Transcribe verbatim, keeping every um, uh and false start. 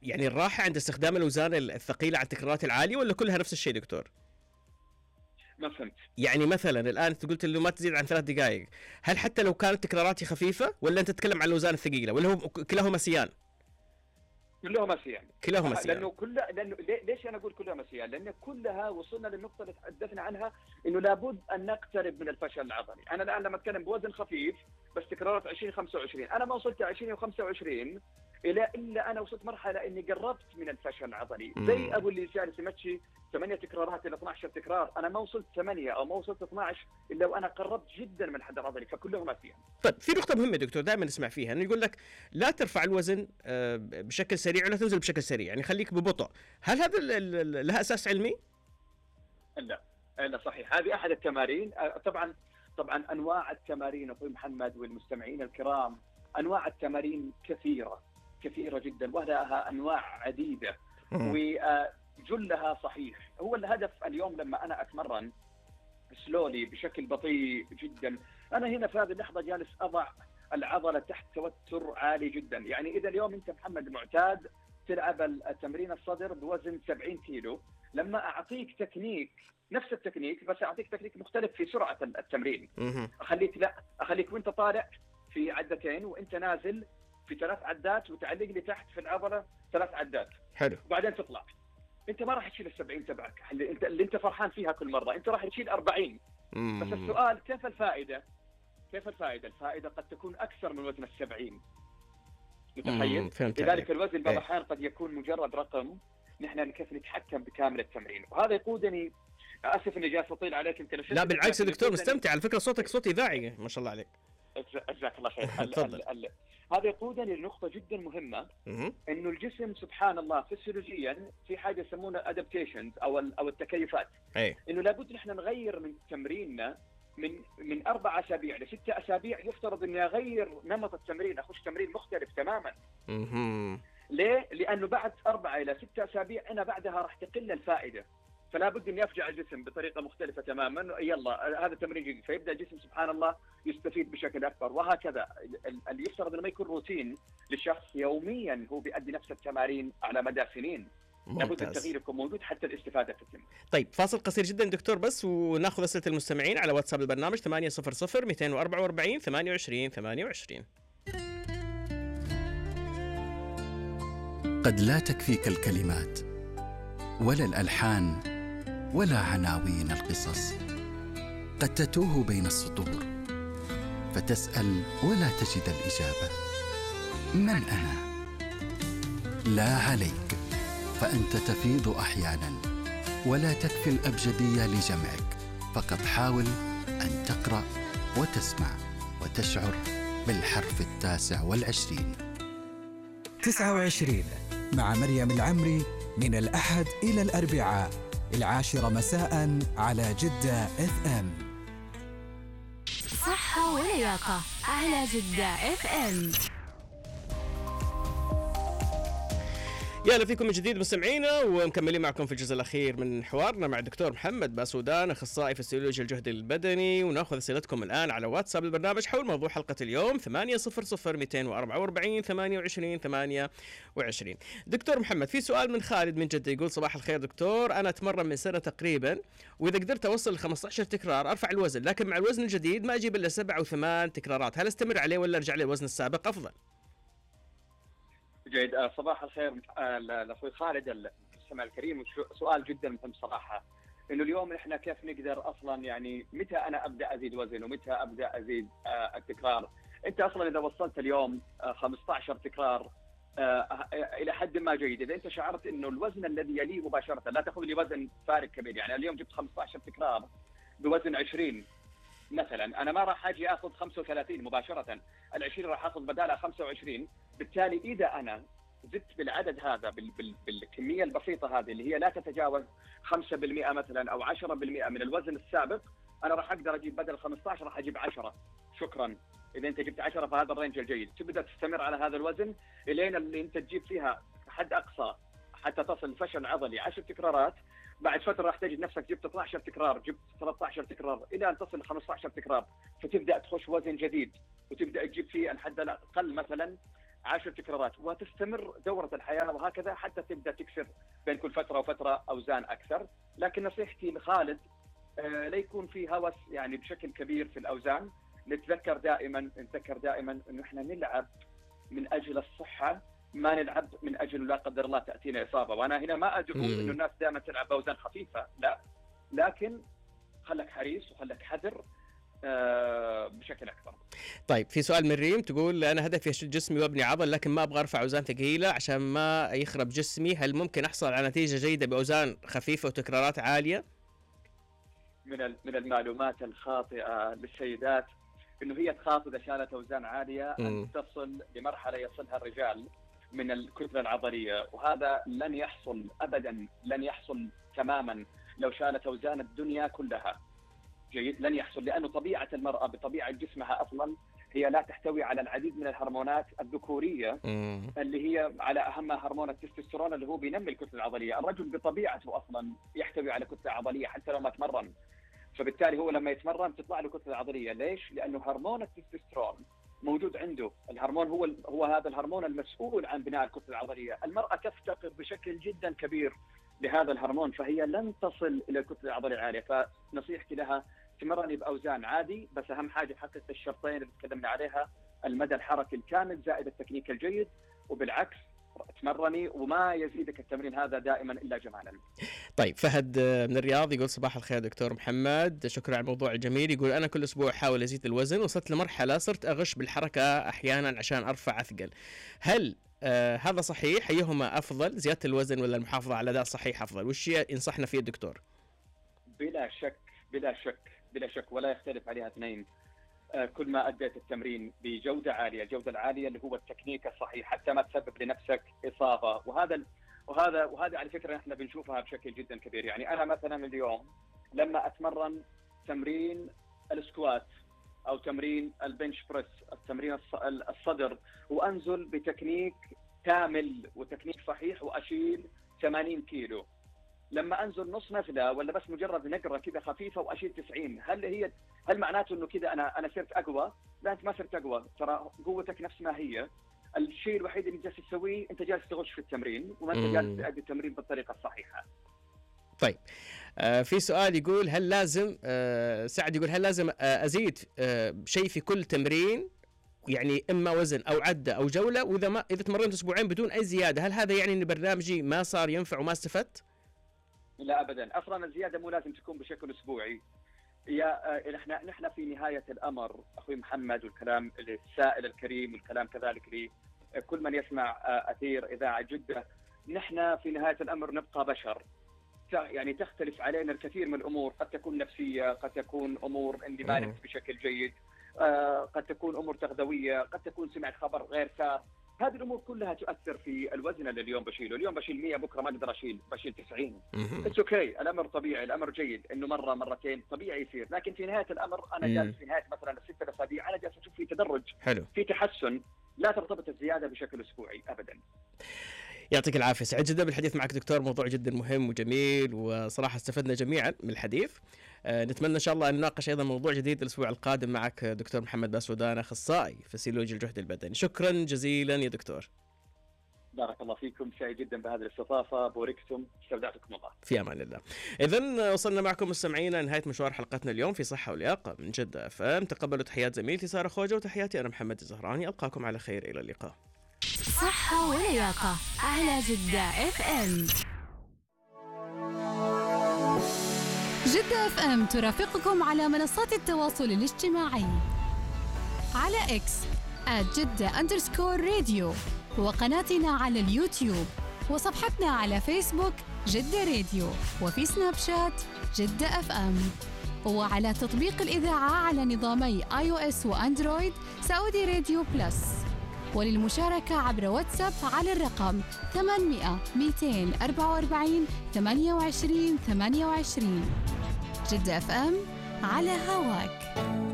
يعني الراحه عند استخدام الاوزان الثقيله على التكرارات العاليه، ولا كلها نفس الشيء دكتور؟ ما فهمت. يعني مثلا الان انت قلت انه ما تزيد عن ثلاث دقائق، هل حتى لو كانت تكراراتي خفيفه، ولا انت تتكلم عن الاوزان الثقيله، ولا هو كلاهما سيان؟ كلهم سيان. كلاهما سيان. لانه كل لانه ليش انا اقول كلهم سيان؟ لان كلها وصلنا للنقطه اللي تحدثنا عنها، انه لابد ان نقترب من الفشل العضلي. انا الان لما اتكلم بوزن خفيف بس تكرارات عشرين خمسة وعشرين، انا ما وصلت عشرين وخمسة وعشرين الى الا انا وصلت مرحله اني قربت من الفشل العضلي. زي ابو اللي جالس يمشي ثمانية تكرارات الى اثنعش تكرار، انا ما وصلت ثمانية او ما وصلت اثنعش الا وانا قربت جدا من الحد العضلي، فكلهم سيان. طيب في نقطة مهمة دكتور دائما نسمع فيها، انه يقول لك لا ترفع الوزن بشكل سريع ولا تنزل بشكل سريع، يعني خليك ببطء. هل هذا لها اساس علمي؟ لا لا صحيح، هذه احد التمارين. طبعا طبعا انواع التمارين اخوي محمد والمستمعين الكرام، انواع التمارين كثيرة كثيرة جدا ولها انواع عديدة وجلها صحيح. هو الهدف اليوم لما انا اتمرن سلولي بشكل بطيء جدا، انا هنا في هذه اللحظه جالس اضع العضله تحت توتر عالي جدا. يعني اذا اليوم انت محمد معتاد تلعب التمرين الصدر بوزن سبعين كيلو، لما اعطيك تكنيك نفس التكنيك بس اعطيك تكنيك مختلف في سرعه التمرين، اخليك لا اخليك وانت طالع في عدتين وانت نازل في ثلاث عدات، وتعلق لي تحت في العضله ثلاث عدات. حلو. وبعدين تطلع. انت ما راح تشيل السبعين تبعك اللي انت اللي انت فرحان فيها كل مره، انت راح تشيل أربعين. مم. بس السؤال كيف الفائده؟ كيف الفائده؟ الفائده قد تكون اكثر من وزن السبعين. متخيل؟ لذلك الوزن بعض الاحيان قد يكون مجرد رقم، نحن كيف نتحكم بكامل التمرين. وهذا يقودني، اسف اني جالس اطيل عليك يمكن. لا بالعكس يا دكتور، مستمتع على فكره، صوتك صوت اذاعي ما شاء الله عليك. جزاك الله خير. هذا يقودني لنقطة جدا مهمة، إنه الجسم سبحان الله فسيولوجيا في حاجة يسمونها أدابتيشنز أو أو التكيفات. أي. إنه لابد نحن نغير من تمريننا من من أربع أسابيع لستة أسابيع، يفترض إني أغير نمط التمرين، أخش تمرين مختلف تماما. مم. ليه؟ لأنه بعد أربعة إلى ستة أسابيع أنا بعدها راح تقل الفائدة، فلا بد أن يفجع الجسم بطريقة مختلفة تماما. يلا هذا التمرين جديد، فيبدأ الجسم سبحان الله يستفيد بشكل أكبر، وهكذا. اللي يفترض أنه ما يكون روتين للشخص يوميا هو بيؤدي نفس التمارين على مدى سنين. لابد التغيير يكون موجود حتى الاستفادة تتم. طيب فاصل قصير جدا دكتور بس، وناخذ أسئلة المستمعين على واتساب البرنامج ثمانية صفر صفر اثنين أربعة أربعين ثمانية وعشرين ثمانية وعشرين. قد لا تكفيك الكلمات ولا الألحان ولا عناوين القصص، قد تتوه بين السطور فتسأل ولا تجد الإجابة. من أنا؟ لا عليك، فأنت تفيض أحيانا ولا تكفي الأبجدية لجمعك، فقط حاول أن تقرأ وتسمع وتشعر بالحرف التاسع والعشرين. تسعة وعشرين مع مريم العمري من الأحد إلى الأربعاء العاشرة مساء على جدة اف ام. صحة ولياقة على جدة اف ام. يا اهلا فيكم من جديد مستمعينا، ومكملين معكم في الجزء الاخير من حوارنا مع الدكتور محمد باسودان، اخصائي فسيولوجيا الجهد البدني. وناخذ اسئلتكم الان على واتساب البرنامج حول موضوع حلقه اليوم ثمانية صفر صفر اثنين أربعة أربعين ثمانية وعشرين ثمانية وعشرين. دكتور محمد، في سؤال من خالد من جدة يقول صباح الخير دكتور، انا اتمرن من سنه تقريبا، واذا قدرت اوصل ل خمسة عشر تكرار ارفع الوزن، لكن مع الوزن الجديد ما اجيب الا سبع او ثمان تكرارات، هل استمر عليه ولا ارجع للوزن السابق افضل؟ جيد. صباح الخير لاخوي خالد المستمع الكريم، سؤال جدا مهم صراحه، انه اليوم احنا كيف نقدر اصلا يعني متى انا ابدا ازيد وزن ومتى ابدا ازيد التكرار. انت اصلا اذا وصلت اليوم خمسة عشر تكرار الى حد ما جيد. اذا انت شعرت انه الوزن الذي يليه مباشره، لا تاخذ لي وزن فارق كبير، يعني اليوم جبت خمسة عشر تكرار بوزن عشرين مثلا، انا ما راح اجي اخذ خمسة وثلاثين مباشره، العشرين راح اخذ بدالها خمسة وعشرين. بالتالي اذا انا زدت بالعدد هذا بال بال بالكميه البسيطه هذه اللي هي لا تتجاوز خمسة بالمئة مثلا او عشرة بالمئة من الوزن السابق، انا راح اقدر اجيب بدل خمسة عشر راح اجيب عشرة. شكرا. اذا انت جبت عشرة فهذا الرينج الجيد، تبدا تستمر على هذا الوزن الين اللي انت تجيب فيها حد اقصى حتى تصل الفشل عضلي عشر تكرارات. بعد فتره راح تجد نفسك جبت اثنا عشر تكرار، جبت ثلاثة عشر تكرار، الى ان تصل ل خمسة عشر تكرار، فتبدا تخش وزن جديد وتبدا تجيب فيه الحد الاقل مثلا عشر تكرارات، وتستمر دورة الحياة وهكذا حتى تبدأ تكسر بين كل فترة وفترة أوزان أكثر. لكن نصيحتي لخالد آه لا يكون في هوس يعني بشكل كبير في الأوزان. نتذكر دائما نتذكر دائما إنه إحنا نلعب من أجل الصحة، ما نلعب من أجل لا قدر الله تأتينا إصابة. وأنا هنا ما أدعو إنه الناس دائما تلعب بأوزان خفيفة، لا، لكن خلك حريص وخلك حذر آه بشكل أكبر. طيب في سؤال من ريم تقول أنا هدفي أشد جسمي وابني عضل، لكن ما أبغى أرفع أوزان ثقيلة عشان ما يخرب جسمي، هل ممكن أحصل على نتيجة جيدة بأوزان خفيفة وتكرارات عالية؟ من من المعلومات الخاطئة للسيدات إنه هي تخاف إذا شالت أوزان عالية أن تصل لمرحلة يصلها الرجال من الكتلة العضلية، وهذا لن يحصل أبدا، لن يحصل تماما لو شالت أوزان الدنيا كلها. جيد، لن يحصل، لأنه طبيعة المرأة بطبيعة جسمها أصلا هي لا تحتوي على العديد من الهرمونات الذكورية اللي هي على أهمها هرمون التستوستيرون اللي هو بينمي الكتلة العضلية. الرجل بطبيعته أصلا يحتوي على كتلة عضلية حتى لو ما تمرن، فبالتالي هو لما يتمرن تطلع له كتلة عضلية. ليش؟ لأنه هرمون التستوستيرون موجود عنده. الهرمون هو هو هذا الهرمون المسؤول عن بناء الكتلة العضلية. المرأة تفتقر بشكل جدا كبير لهذا الهرمون، فهي لن تصل إلى الكتلة العضلية العالية. فنصيحتي لها تمرني بأوزان عادي، بس أهم حاجة حققت الشرطين اللي تكلمنا عليها، المدى الحركي الكامل زائد التكنيك الجيد، وبالعكس تمرني وما يزيدك التمرين هذا دائما إلا جمالا. طيب فهد من الرياض يقول صباح الخير دكتور محمد، شكرا على الموضوع الجميل. يقول أنا كل أسبوع أحاول أزيد الوزن، وصلت لمرحلة صرت أغش بالحركة أحيانا عشان أرفع أثقل، هل آه هذا صحيح؟ أيهما أفضل، زيادة الوزن ولا المحافظة على أداء صحيح أفضل؟ وش ينصحنا فيه الدكتور؟ بلا شك بلا شك بلا شك ولا يختلف عليها اثنين. آه كل ما أديت التمرين بجودة عالية، الجودة العالية اللي هو التكنيك الصحيح حتى ما تسبب لنفسك إصابة. وهذا وهذا وهذا على فكرة احنا بنشوفها بشكل جدا كبير. يعني أنا مثلا اليوم لما أتمرن تمرين السكوات أو تمرين البنش بريس، التمرين الصدر، وأنزل بتكنيك كامل وتكنيك صحيح وأشيل ثمانين كيلو، لما أنزل نص نفلة ولا بس مجرد نقرة كذا خفيفة وأشيل تسعين، هل هي هل معناته إنه كذا أنا أنا صرت أقوى؟ لا، أنت ما صرت أقوى، ترى قوتك نفس ما هي. الشيء الوحيد اللي جالس تسويه أنت جالس تغش في التمرين وما أنت جالس تأدي التمرين بالطريقة الصحيحة. طيب آه في سؤال يقول هل لازم آه سعد يقول هل لازم آه أزيد آه شيء في كل تمرين، يعني إما وزن أو عدة أو جولة، وإذا ما إذا تمرنت أسبوعين بدون أي زيادة هل هذا يعني إن برنامجي ما صار ينفع وما استفدت؟ لا أبدا، أصلا الزيادة مو لازم تكون بشكل أسبوعي. يا نحن نحن في نهاية الأمر أخوي محمد، والكلام السائل الكريم والكلام كذلك لكل من يسمع أثير إذاعة جدة، نحن في نهاية الأمر نبقى بشر، يعني تختلف علينا الكثير من الأمور، قد تكون نفسية، قد تكون أمور إني ما نمت بشكل جيد، قد تكون أمور تغذوية، قد تكون سمعت خبر غير سار. هذه الأمور كلها تؤثر في الوزن اللي اليوم بشيله. اليوم بشيل مية، بكرة ما أقدر أشيل بشيل تسعين. اتس اوكي، الأمر طبيعي، الأمر جيد إنه مرة مرتين طبيعي يصير، لكن في نهاية الأمر أنا جالس في نهاية مثلا الستة أسابيع أنا جالس أشوف في تدرج، حلو، في تحسن. لا ترتبط الزيادة بشكل أسبوعي أبدا. يعطيك العافية، سعيد جدا بالحديث معك دكتور، موضوع جدا مهم وجميل، وصراحة استفدنا جميعا من الحديث. آه نتمنى إن شاء الله أن نناقش أيضا موضوع جديد الأسبوع القادم معك دكتور محمد باسودان، أخصائي فسيولوجيا الجهد البدني. شكرا جزيلا يا دكتور. بارك الله فيكم، سعيد جدا بهذه الاستضافة، بوركتم، استودعتكم الله. في أمان الله. إذن وصلنا معكم مستمعينا نهاية مشوار حلقتنا اليوم في صحة ولياقة من جدة اف ام. تقبلوا تحيات زميلتي سارة خوجة وتحياتي أنا محمد الزهراني، ألقاكم على خير، إلى اللقاء. صحة ولياقة على جدة اف ام. جدة اف ام ترافقكم على منصات التواصل الاجتماعي على اكس آت جدة أندرسكور راديو، وقناتنا على اليوتيوب، وصفحتنا على فيسبوك جدة راديو، وفي سناب شات جدة اف ام، وعلى تطبيق الإذاعة على نظامي آي أو إس وأندرويد سعودي راديو بلس. وللمشاركة عبر واتساب على الرقم ثمانمئة مئتين وأربعة وأربعين ثمانية وعشرين ثمانية وعشرين. جدة اف ام على هواك.